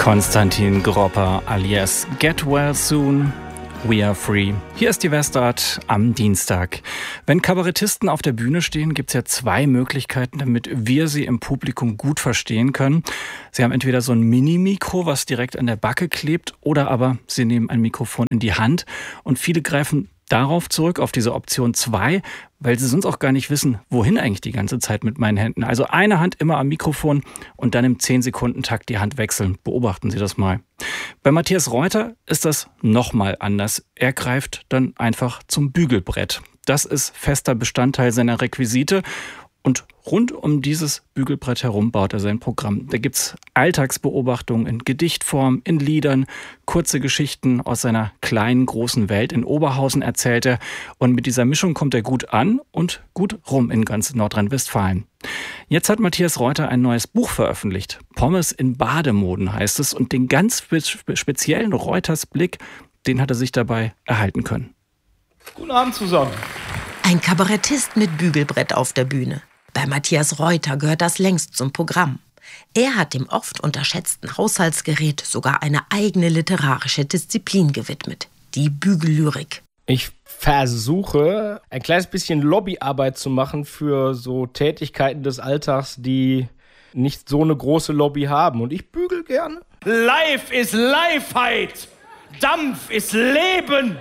Konstantin Gropper alias Get Well Soon, We Are Free. Hier ist die Westart am Dienstag. Wenn Kabarettisten auf der Bühne stehen, gibt es ja zwei Möglichkeiten, damit wir sie im Publikum gut verstehen können. Sie haben entweder so ein Mini-Mikro, was direkt an der Backe klebt, oder aber sie nehmen ein Mikrofon in die Hand. Und viele greifen darauf zurück, auf diese Option 2, weil sie sonst auch gar nicht wissen, wohin eigentlich die ganze Zeit mit meinen Händen. Also eine Hand immer am Mikrofon und dann im 10-Sekunden-Takt die Hand wechseln. Beobachten Sie das mal. Bei Matthias Reuter ist das nochmal anders. Er greift dann einfach zum Bügelbrett. Das ist fester Bestandteil seiner Requisite. Und rund um dieses Bügelbrett herum baut er sein Programm. Da gibt's Alltagsbeobachtungen in Gedichtform, in Liedern, kurze Geschichten aus seiner kleinen, großen Welt in Oberhausen erzählt er. Und mit dieser Mischung kommt er gut an und gut rum in ganz Nordrhein-Westfalen. Jetzt hat Matthias Reuter ein neues Buch veröffentlicht. Pommes in Bademoden heißt es. Und den ganz speziellen Reuters Blick, den hat er sich dabei erhalten können. Guten Abend zusammen. Ein Kabarettist mit Bügelbrett auf der Bühne. Bei Matthias Reuter gehört das längst zum Programm. Er hat dem oft unterschätzten Haushaltsgerät sogar eine eigene literarische Disziplin gewidmet. Die Bügellyrik. Ich versuche, ein kleines bisschen Lobbyarbeit zu machen für so Tätigkeiten des Alltags, die nicht so eine große Lobby haben. Und ich bügel gerne. Life ist Leifheit. Dampf ist Leben.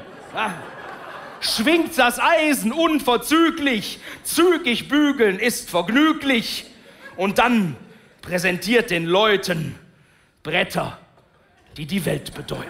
Schwingt das Eisen unverzüglich, zügig bügeln ist vergnüglich. Und dann präsentiert den Leuten Bretter, die die Welt bedeuten.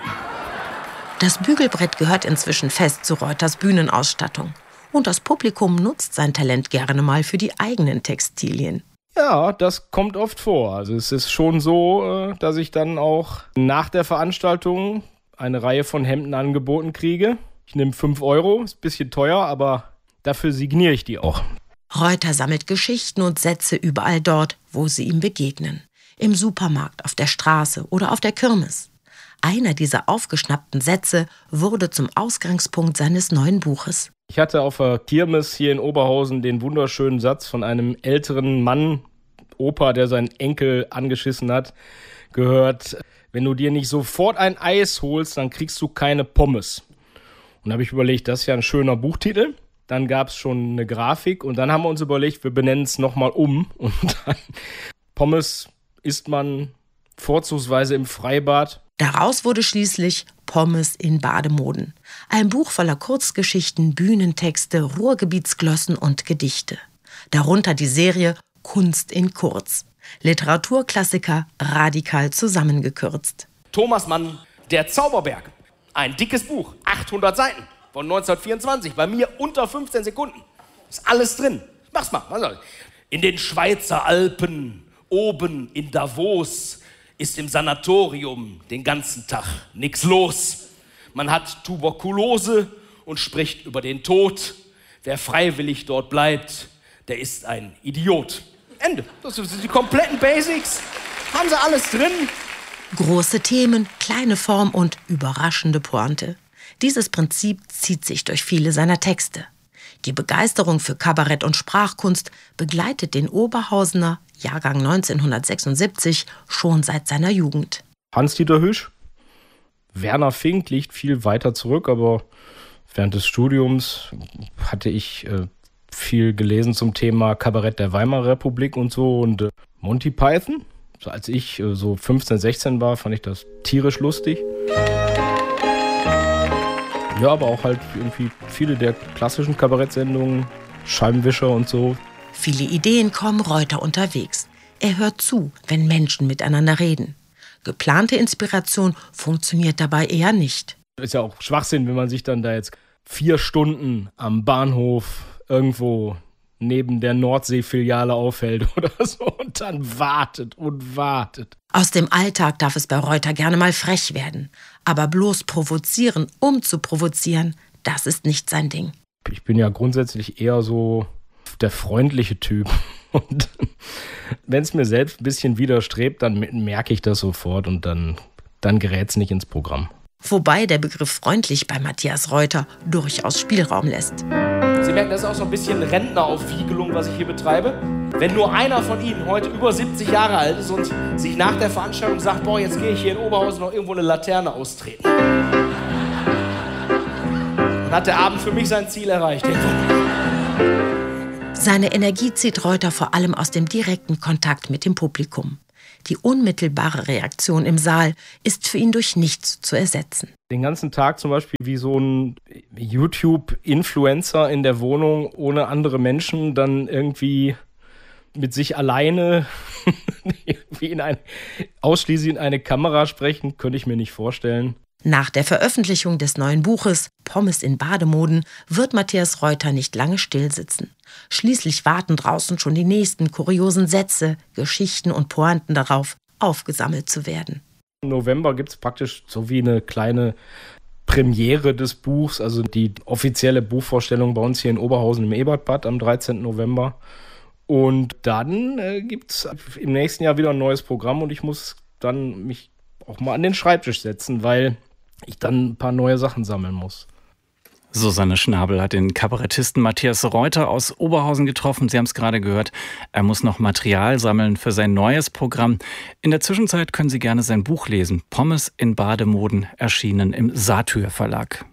Das Bügelbrett gehört inzwischen fest zu Reuters Bühnenausstattung. Und das Publikum nutzt sein Talent gerne mal für die eigenen Textilien. Ja, das kommt oft vor. Also es ist schon so, dass ich dann auch nach der Veranstaltung eine Reihe von Hemden angeboten kriege. Ich nehme 5 €, ist ein bisschen teuer, aber dafür signiere ich die auch. Reuter sammelt Geschichten und Sätze überall dort, wo sie ihm begegnen. Im Supermarkt, auf der Straße oder auf der Kirmes. Einer dieser aufgeschnappten Sätze wurde zum Ausgangspunkt seines neuen Buches. Ich hatte auf der Kirmes hier in Oberhausen den wunderschönen Satz von einem älteren Mann, Opa, der seinen Enkel angeschissen hat, gehört: Wenn du dir nicht sofort ein Eis holst, dann kriegst du keine Pommes. Und da habe ich überlegt, das ist ja ein schöner Buchtitel. Dann gab es schon eine Grafik und dann haben wir uns überlegt, wir benennen es nochmal um. Und dann Pommes isst man vorzugsweise im Freibad. Daraus wurde schließlich Pommes in Bademoden. Ein Buch voller Kurzgeschichten, Bühnentexte, Ruhrgebietsglossen und Gedichte. Darunter die Serie Kunst in Kurz. Literaturklassiker radikal zusammengekürzt. Thomas Mann, Der Zauberberg. Ein dickes Buch, 800 Seiten von 1924. Bei mir unter 15 Sekunden. Ist alles drin. Mach's mal. In den Schweizer Alpen, oben in Davos, ist im Sanatorium den ganzen Tag nichts los. Man hat Tuberkulose und spricht über den Tod. Wer freiwillig dort bleibt, der ist ein Idiot. Ende. Das sind die kompletten Basics. Haben sie alles drin. Große Themen, kleine Form und überraschende Pointe. Dieses Prinzip zieht sich durch viele seiner Texte. Die Begeisterung für Kabarett und Sprachkunst begleitet den Oberhausener, Jahrgang 1976, schon seit seiner Jugend. Hans-Dieter Hüsch, Werner Fink liegt viel weiter zurück, aber während des Studiums hatte ich viel gelesen zum Thema Kabarett der Weimarer Republik und so. Und Monty Python, als ich so 15, 16 war, fand ich das tierisch lustig. Ja, aber auch halt irgendwie viele der klassischen Kabarettsendungen, Scheibenwischer und so. Viele Ideen kommen Reuter unterwegs. Er hört zu, wenn Menschen miteinander reden. Geplante Inspiration funktioniert dabei eher nicht. Ist ja auch Schwachsinn, wenn man sich dann da jetzt 4 Stunden am Bahnhof irgendwo neben der Nordsee-Filiale aufhält oder so und dann wartet und wartet. Aus dem Alltag darf es bei Reuter gerne mal frech werden. Aber bloß provozieren, um zu provozieren, das ist nicht sein Ding. Ich bin ja grundsätzlich eher so der freundliche Typ. Und wenn es mir selbst ein bisschen widerstrebt, dann merke ich das sofort und dann gerät es nicht ins Programm. Wobei der Begriff freundlich bei Matthias Reuter durchaus Spielraum lässt. Sie merken, das ist auch so ein bisschen Rentneraufwiegelung, was ich hier betreibe. Wenn nur einer von Ihnen heute über 70 Jahre alt ist und sich nach der Veranstaltung sagt, boah, jetzt gehe ich hier in Oberhausen noch irgendwo eine Laterne austreten. Dann hat der Abend für mich sein Ziel erreicht. Seine Energie zieht Reuter vor allem aus dem direkten Kontakt mit dem Publikum. Die unmittelbare Reaktion im Saal ist für ihn durch nichts zu ersetzen. Den ganzen Tag zum Beispiel wie so ein YouTube-Influencer in der Wohnung ohne andere Menschen dann irgendwie mit sich alleine ausschließlich in eine Kamera sprechen, könnte ich mir nicht vorstellen. Nach der Veröffentlichung des neuen Buches Pommes in Bademoden wird Matthias Reuter nicht lange stillsitzen. Schließlich warten draußen schon die nächsten kuriosen Sätze, Geschichten und Pointen darauf, aufgesammelt zu werden. Im November gibt es praktisch so wie eine kleine Premiere des Buchs, also die offizielle Buchvorstellung bei uns hier in Oberhausen im Ebertbad am 13. November. Und dann gibt es im nächsten Jahr wieder ein neues Programm und ich muss dann mich auch mal an den Schreibtisch setzen, weil ich dann ein paar neue Sachen sammeln muss. Susanne Schnabel hat den Kabarettisten Matthias Reuter aus Oberhausen getroffen. Sie haben es gerade gehört, er muss noch Material sammeln für sein neues Programm. In der Zwischenzeit können Sie gerne sein Buch lesen. Pommes in Bademoden, erschienen im Satyr Verlag.